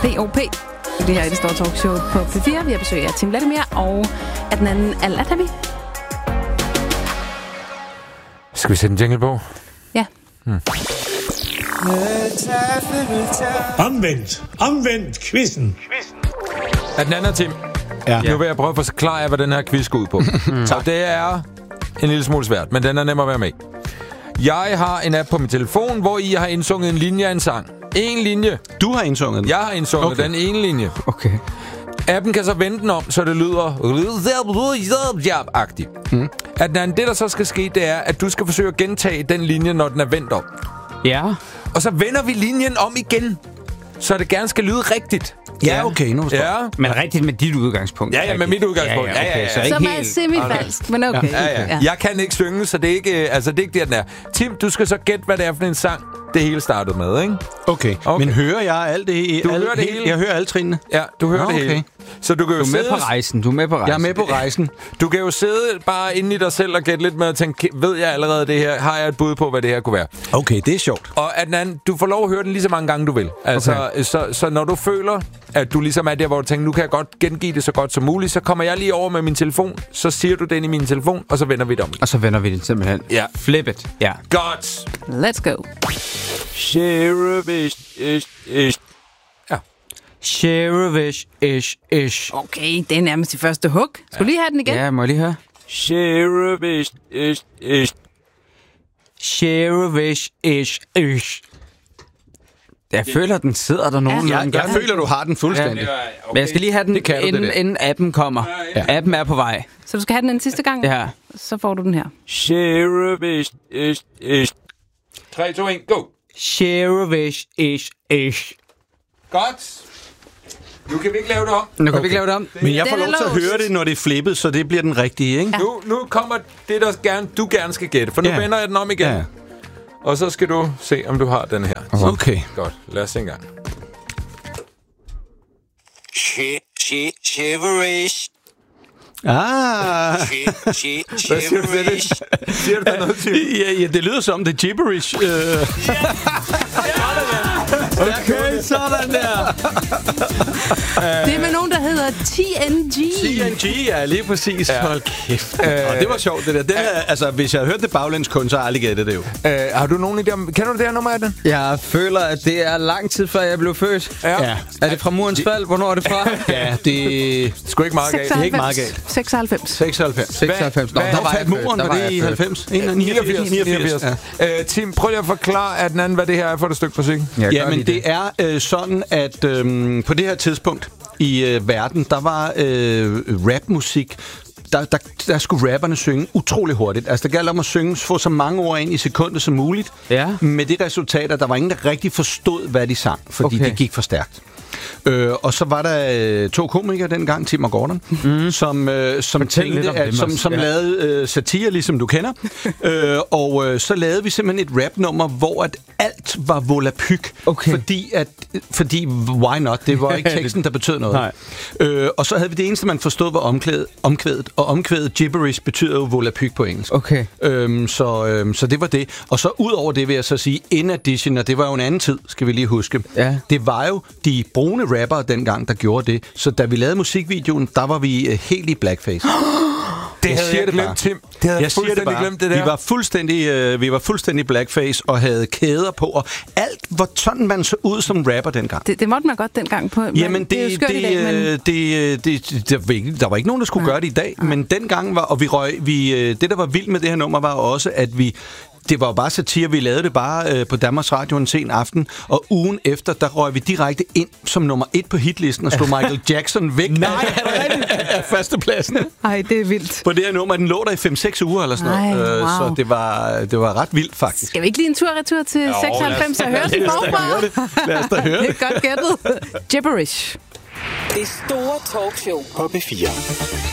P.O.P. Det her er det store talkshow på P4. Vi har besøg af Tim Vladimir og af den anden Al-Atabi. Skal vi sætte en jingle på? Ja. Omvendt quizzen. Er den anden, Tim? Ja. Nu vil jeg prøve at forklare jer, hvad den her quiz går ud på. Og det er en lille smule svært, men den er nem at være med. Jeg har en app på min telefon, hvor I har indsunget en linje af en sang. En linje. Du har indsunget den? Jeg har indsunget den ene linje. Okay. Appen kan så vende den om, så det lyder agtigt. At det, der så skal ske, det er, at du skal forsøge at gentage den linje, når den er vendt om. Ja. Og så vender vi linjen om igen, så det gerne skal lyde rigtigt. Ja, okay, nu forstår jeg. Ja. Men rigtigt med dit udgangspunkt. Ja, med mit udgangspunkt. Ja, okay, så ikke Som helt... er semifalsk, men okay. Ja. Jeg kan ikke synge, så det er ikke, det er ikke der, den er. Tim, du skal så gætte, hvad det er for en sang, det hele startede med, ikke? Okay. Men hører jeg alt det? Du hører det hele? Jeg hører alle trinene. Ja, du hører det hele. Så du kan jo Du er med på rejsen. Jeg er med på rejsen. Du kan jo sidde bare inde i dig selv og gætte lidt med at tænke, ved jeg allerede det her? Har jeg et bud på, hvad det her kunne være? Okay, det er sjovt. Og Adnan, du får lov at høre den lige så mange gange, du vil. Altså, okay. så når du føler, at du ligesom er der, hvor du tænker, nu kan jeg godt gengive det så godt som muligt, så kommer jeg lige over med min telefon, så siger du den i min telefon, og så vender vi det om. Og så vender vi den simpelthen. Ja. Flip it. Ja. Godt. Let's go. Ja. Sheriff-ish. Okay, det er nærmest de første hug. Skal du lige have den igen? Ja, må jeg lige høre? Sheriff-ish. Jeg føler, den sidder der nogenlunde. Jeg føler, du har den fuldstændig. Ja. Men jeg skal lige have den, inden appen kommer. Ja. Appen er på vej. Så du skal have den en sidste gang? Ja. Så får du den her. Sheriff-ish. 3, 2, 1, go. Sheriff-ish. Godt. Nu kan vi ikke lave det om. Nu kan vi ikke lave det om. Men jeg får lov til at høre det, når det er flippet, så det bliver den rigtige, ikke? Ja. Nu kommer det, du gerne skal gætte. For nu vender jeg den om igen. Ja. Og så skal du se, om du har den her. Okay. Godt. Lad os se en gang. Shiverish. Hvad siger du til det? Siger du der noget til? Ja, det lyder som det gibberish. Okay, sådan der. Det er med nogen, der hedder TNG. TNG, ja, lige præcis. Ja. Hold kæft. Det var sjovt, det der. Den er, altså, hvis jeg havde hørt det baglæns kun, så har jeg aldrig gættet det jo. Har du nogen idé om... Kender du det her nummer af den? Jeg føler, at det er lang tid før jeg blev født. Ja. Er det fra Murens fald? Hvornår er det fra? Ja, det er sgu ikke meget galt. Det er ikke meget galt. 96. 96. Nå, der var jeg muren, var det i 90? 89. Ja. Tim, prøv lige at forklare, hvad det her er for et stykke musik. Ja, men det er sådan, at på det her tidspunkt i verden, der var rapmusik. Der skulle rapperne synge utrolig hurtigt. Altså, der galt om at få så mange ord ind i sekundet som muligt. Ja. Med det resultat, at der var ingen, der rigtig forstod, hvad de sang, fordi det gik for stærkt. Og så var der 2 komikere dengang, Tim og Gordon, som lavede satire, ligesom du kender. Og så lavede vi simpelthen et rapnummer, hvor at alt var volapyk. Okay. Fordi, why not? Det var ikke teksten, der betød noget. Og så havde vi det eneste, man forstod, var omkvædet. Og omkvædet gibberish betyder jo volapyk på engelsk. Okay. Så det var det. Og så ud over det vil jeg så sige, in addition, og det var jo en anden tid, skal vi lige huske. Ja. Det var jo de brune rappere dengang, der gjorde det. Så da vi lavede musikvideoen, der var vi helt i blackface. Det havde jeg glemt, Tim. Det havde jeg fuldstændig glemt, det der. Vi var fuldstændig blackface og havde kæder på, og alt var sådan, man så ud som rapper dengang. Det måtte man godt dengang på. Jamen, det er jo skørt i dag, men... der var ikke nogen, der skulle gøre det i dag, men dengang var, og det, der var vildt med det her nummer, var også, at det var jo bare satire. Vi lavede det bare på Danmarks Radio en sen aften, og ugen efter, der røg vi direkte ind som nummer 1 på hitlisten og slog Michael Jackson væk af førstepladsen. Ej, det er vildt. På det her nummer, den lå der i 5-6 uger eller sådan noget. Wow. Så det var ret vildt, faktisk. Skal vi ikke lige en tur-retur til 96 og høre den forfra? Lad os da høre det. Det er godt gættet. Gibberish. Det store talkshow på P4.